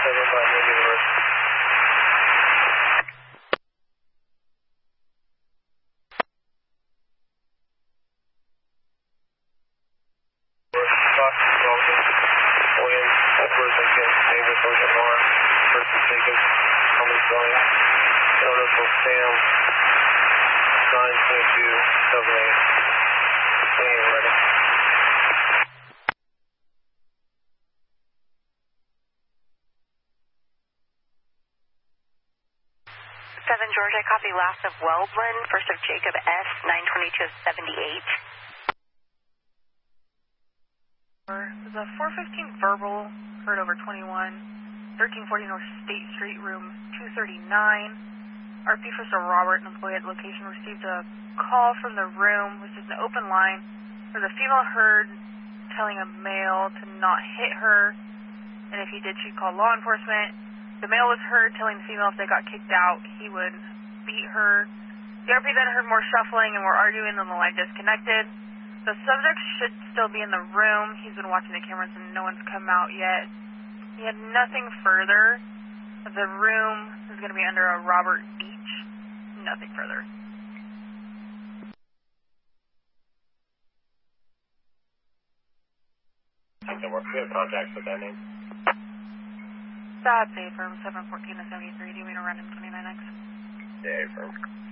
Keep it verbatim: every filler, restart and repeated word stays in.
seven five negative reverse. Fox, Dalton, Williams, Edwards, again, Davis, Ocean Alarm, versus Jacob, Cummins, Billion, Notice from Sam, nine twenty-two, seven eight. Staying ready. seven Georgia, copy last of Weldland, first of Jacob S, nine twenty-two seventy-eight. There's a four fifteen verbal, heard over twenty-one, thirteen forty North State Street, room two thirty-nine. R P for Sir Robert, an employee at the location, received a call from the room, which is an open line. There's a female heard telling a male to not hit her, and if he did, she'd call law enforcement. The male was heard telling the female if they got kicked out, he would beat her. The R P then heard more shuffling and were arguing, and the line disconnected. The subject should still be in the room. He's been watching the cameras and no one's come out yet. He had nothing further. The room is going to be under a Robert Beach. Nothing further. Okay, we're good contacts with that name. That's A firm, seven fourteen to seventy-three. Do you mean to run in twenty-nine X? Yeah, A firm.